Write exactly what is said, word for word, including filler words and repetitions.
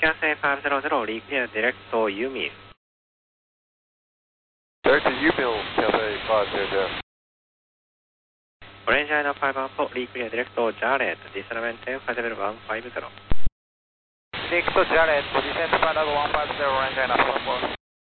Cathay five zero zero, reclear direct to Yumi. Direct to Yumi, Cathay five zero zero. Orange Island five one four, reclear direct to Jared, descent five zero one five zero. Direct to Jared, descent five zero one five zero, Orange Island five one four.